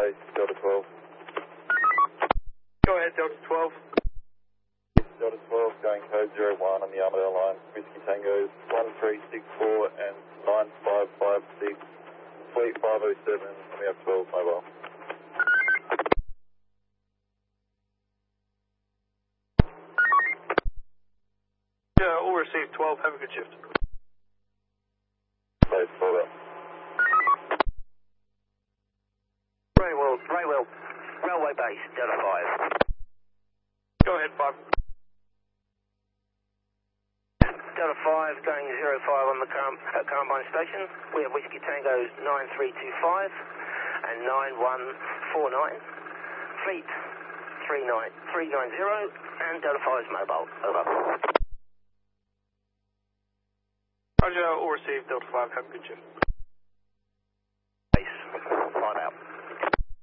base, Delta 12. Go ahead, Delta 12. Delta 12 going code 01 on the Armadale line. Whiskey Tango 1364 and 9556. Fleet 507, and we have 12 mobile. Yeah, all received 12. Have a good shift. Base, 12 out. Railway, Railway Base, Delta 5. Go ahead, 5. Delta 5 going 05 on the Carnbine station. We have Whiskey Tango 9325 and 9149. Fleet 390 and Delta 5's mobile. Over. Roger, all received Delta 5. Have a good shift.